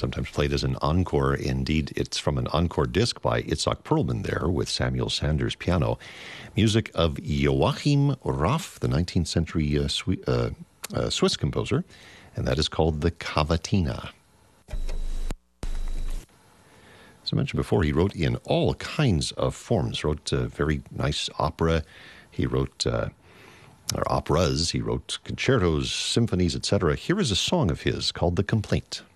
sometimes played as an encore. Indeed, it's from an encore disc by Itzhak Perlman there with Samuel Sanders piano. Music of Joachim Raff, the 19th century Swiss composer, and that is called the Cavatina. As I mentioned before, he wrote in all kinds of forms. Wrote very nice opera. He wrote operas. He wrote concertos, symphonies, etc. Here is a song of his called The Complaint.